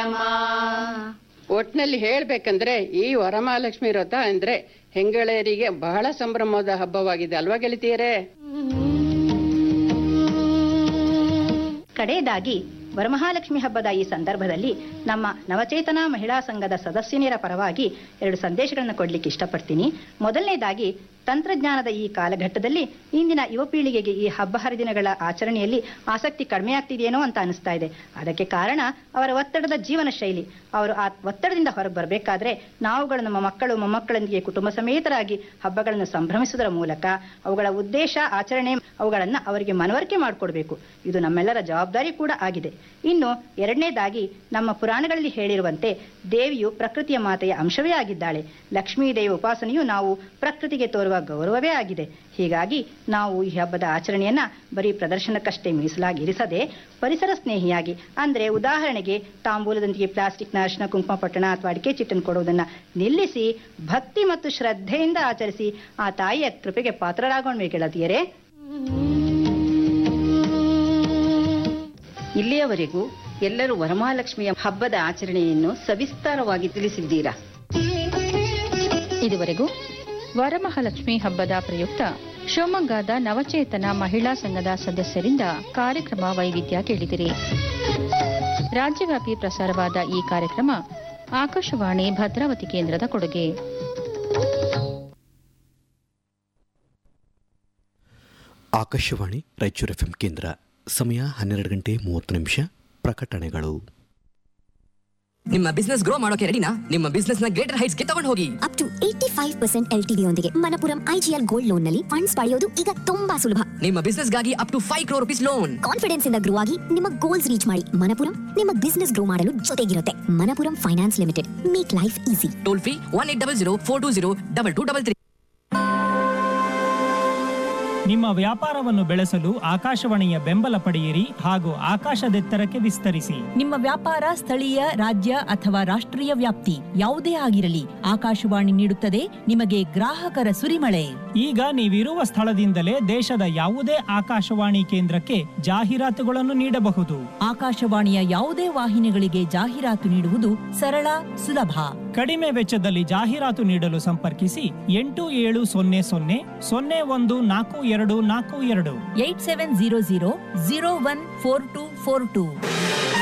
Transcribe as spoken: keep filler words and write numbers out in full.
ಒಟ್ನಲ್ಲಿ ಹೇಳ್ಬೇಕಂದ್ರೆ ಈ ವರಮಹಾಲಕ್ಷ್ಮಿ ವ್ರತ ಅಂದ್ರೆ ಹೆಂಗಳೆಯರಿಗೆ ಬಹಳ ಸಂಭ್ರಮದ ಹಬ್ಬವಾಗಿದೆ ಅಲ್ವಾ ಗೆಳತಿಯರೇ? ಕಡೆಯದಾಗಿ ವರಮಹಾಲಕ್ಷ್ಮಿ ಹಬ್ಬದ ಈ ಸಂದರ್ಭದಲ್ಲಿ ನಮ್ಮ ನವಚೇತನ ಮಹಿಳಾ ಸಂಘದ ಸದಸ್ಯನಿಯರ ಪರವಾಗಿ ಎರಡು ಸಂದೇಶಗಳನ್ನು ಕೊಡ್ಲಿಕ್ಕೆ ಇಷ್ಟಪಡ್ತೀನಿ. ಮೊದಲನೇದಾಗಿ, ತಂತ್ರಜ್ಞಾನದ ಈ ಕಾಲಘಟ್ಟದಲ್ಲಿ ಇಂದಿನ ಯುವ ಪೀಳಿಗೆಗೆ ಈ ಹಬ್ಬ ಹರಿದಿನಗಳ ಆಚರಣೆಯಲ್ಲಿ ಆಸಕ್ತಿ ಕಡಿಮೆ ಆಗ್ತಿದೆಯೇನೋ ಅಂತ ಅನಿಸ್ತಾ ಇದೆ. ಅದಕ್ಕೆ ಕಾರಣ ಅವರ ಒತ್ತಡದ ಜೀವನ ಶೈಲಿ. ಅವರು ಆ ಒತ್ತಡದಿಂದ ಹೊರಗೆ ಬರಬೇಕಾದ್ರೆ ನಾವುಗಳು ನಮ್ಮ ಮಕ್ಕಳು ಮೊಮ್ಮಕ್ಕಳೊಂದಿಗೆ ಕುಟುಂಬ ಸಮೇತರಾಗಿ ಹಬ್ಬಗಳನ್ನು ಸಂಭ್ರಮಿಸುವುದರ ಮೂಲಕ ಅವುಗಳ ಉದ್ದೇಶ, ಆಚರಣೆ, ಅವುಗಳನ್ನು ಅವರಿಗೆ ಮನವರಿಕೆ ಮಾಡಿಕೊಡ್ಬೇಕು. ಇದು ನಮ್ಮೆಲ್ಲರ ಜವಾಬ್ದಾರಿ ಕೂಡ ಆಗಿದೆ. ಇನ್ನು ಎರಡನೇದಾಗಿ, ನಮ್ಮ ಪುರಾಣಗಳಲ್ಲಿ ಹೇಳಿರುವಂತೆ ದೇವಿಯು ಪ್ರಕೃತಿಯ ಮಾತೆಯ ಅಂಶವೇ ಆಗಿದ್ದಾಳೆ. ಲಕ್ಷ್ಮೀ ದೇವಿ ಉಪಾಸನೆಯು ನಾವು ಪ್ರಕೃತಿಗೆ ತೋರುವ ಗೌರವವೇ ಆಗಿದೆ. ಹೀಗಾಗಿ ನಾವು ಈ ಹಬ್ಬದ ಆಚರಣೆಯನ್ನ ಬರೀ ಪ್ರದರ್ಶನಕ್ಕಷ್ಟೇ ಮೀಸಲಾಗಿರಿಸದೆ ಪರಿಸರ ಸ್ನೇಹಿಯಾಗಿ, ಅಂದ್ರೆ ಉದಾಹರಣೆಗೆ ತಾಂಬೂಲದೊಂದಿಗೆ ಪ್ಲಾಸ್ಟಿಕ್ನ ಅರಿಶಿನ ಕುಂಕುಮ ಪಟ್ಟಣ ಅಥವಾ ಅಡಿಕೆ ಚಿಟ್ಟನ್ನು ಕೊಡುವುದನ್ನ ನಿಲ್ಲಿಸಿ ಭಕ್ತಿ ಮತ್ತು ಶ್ರದ್ಧೆಯಿಂದ ಆಚರಿಸಿ ಆ ತಾಯಿಯ ಕೃಪೆಗೆ ಪಾತ್ರರಾಗೋಣ ಗೆಳತಿಯರೇ. ಇಲ್ಲಿಯವರೆಗೂ ಎಲ್ಲರೂ ವರಮಹಾಲಕ್ಷ್ಮಿಯ ಹಬ್ಬದ ಆಚರಣೆಯನ್ನು ಸವಿಸ್ತಾರವಾಗಿ ತಿಳಿಸಿದ್ದೀರಾ. ಇದುವರೆಗೂ ವರಮಹಾಲಕ್ಷ್ಮಿ ಹಬ್ಬದ ಪ್ರಯುಕ್ತ ಶಿವಮೊಗ್ಗದ ನವಚೇತನ ಮಹಿಳಾ ಸಂಘದ ಸದಸ್ಯರಿಂದ ಕಾರ್ಯಕ್ರಮ ವೈವಿಧ್ಯ ಕೇಳಿದಿರಿ. ರಾಜ್ಯವ್ಯಾಪಿ ಪ್ರಸಾರವಾದ ಈ ಕಾರ್ಯಕ್ರಮ ಆಕಾಶವಾಣಿ ಭದ್ರಾವತಿ ಕೇಂದ್ರದ ಕೊಡುಗೆ. ಆಕಾಶವಾಣಿ ರಾಯಚೂರು ಎಫ್ಎಂ ಕೇಂದ್ರ. ಸಮಯ ಹನ್ನೆರಡು ಗಂಟೆ ಮೂವತ್ತು ನಿಮಿಷ. ಪ್ರಕಟಣೆಗಳು. ನಿಮ್ಮ ಬಿಸ್ನೆಸ್ ಗ್ರೋ ಮಾಡೋಕೆ ರೆಡಿನಾ? ನಿಮ್ಮ ಬಿಸ್ನೆಸ್ ನ ಗ್ರೇಟರ್ ಹೈಟ್ಸ್ ಗೆ ತಗೊಂಡು ಹೋಗಿ. Up to eighty five percent L T D ಯೊಂದಿಗೆ ಮನಪುರಂ ಐಜಿಎಲ್ ಗೋಲ್ಡ್ ಲೋನ್ ನಲ್ಲಿ ಫಂಡ್ಸ್ ಪಡೆಯೋದು ಈಗ ತುಂಬಾ ಸುಲಭ. ನಿಮ್ಮ ಬಿಸ್ನೆಸ್ ಗಾಗಿ up to five crore rupees loan. Confidence ಇಂದ ಗ್ರೋ ಆಗಿ ನಿಮ್ಮ ಗೋಲ್ಸ್ ರೀಚ್ ಮಾಡಿ. ಮನಪುರಂ ನಿಮ್ಮ ಬಿಸ್ನೆಸ್ ಗ್ರೋ ಮಾಡಲು ಜೊತೆಗಿರುತ್ತೆ. Manappuram finance limited, make life easy. Toll free one eight double zero four two zero double two double three. ನಿಮ್ಮ ವ್ಯಾಪಾರವನ್ನು ಬೆಳೆಸಲು ಆಕಾಶವಾಣಿಯ ಬೆಂಬಲ ಪಡೆಯಿರಿ ಹಾಗೂ ಆಕಾಶದೆತ್ತರಕ್ಕೆ ವಿಸ್ತರಿಸಿ. ನಿಮ್ಮ ವ್ಯಾಪಾರ ಸ್ಥಳೀಯ, ರಾಜ್ಯ ಅಥವಾ ರಾಷ್ಟ್ರೀಯ ವ್ಯಾಪ್ತಿ ಯಾವುದೇ ಆಗಿರಲಿ, ಆಕಾಶವಾಣಿ ನೀಡುತ್ತದೆ ನಿಮಗೆ ಗ್ರಾಹಕರ ಸುರಿಮಳೆ. ಈಗ ನೀವಿರುವ ಸ್ಥಳದಿಂದಲೇ ದೇಶದ ಯಾವುದೇ ಆಕಾಶವಾಣಿ ಕೇಂದ್ರಕ್ಕೆ ಜಾಹೀರಾತುಗಳನ್ನು ನೀಡಬಹುದು. ಆಕಾಶವಾಣಿಯ ಯಾವುದೇ ವಾಹಿನಿಗಳಿಗೆ ಜಾಹೀರಾತು ನೀಡುವುದು ಸರಳ, ಸುಲಭ. ಕಡಿಮೆ ವೆಚ್ಚದಲ್ಲಿ ಜಾಹೀರಾತು ನೀಡಲು ಸಂಪರ್ಕಿಸಿ ಎಂಟು ಏಳು ಸೊನ್ನೆ ಸೊನ್ನೆ ಸೊನ್ನೆ ಒಂದು ನಾಲ್ಕು ಎರಡು ನಾಲ್ಕು ಎರಡು eight seven zero zero zero one four two four two.